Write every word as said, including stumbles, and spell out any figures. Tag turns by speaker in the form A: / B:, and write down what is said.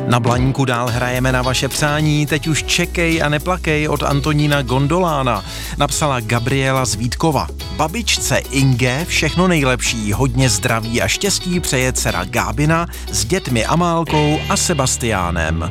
A: Na Blaníku dál hrajeme na vaše přání, teď už Čekej a neplakej od Antonína Gondolána, napsala Gabriela z Vítkova. Babičce Inge všechno nejlepší, hodně zdraví a štěstí přeje dcera Gábina s dětmi Amálkou a Sebastiánem.